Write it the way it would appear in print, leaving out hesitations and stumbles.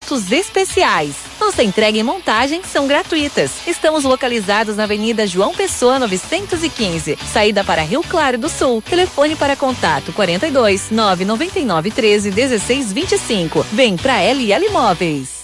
descontos especiais. Nossa entrega e montagem são gratuitas. Estamos localizados na Avenida João Pessoa 915, saída para Rio Claro do Sul. Telefone para contato 42 999 13 16 25. Vem pra LL Móveis.